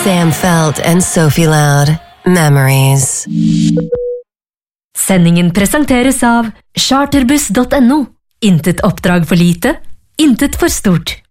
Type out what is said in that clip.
Sam Felt and Sophie Loud. Memories. Sendingen presenteres av charterbuss.no. Intet oppdrag for lite, intet for stort.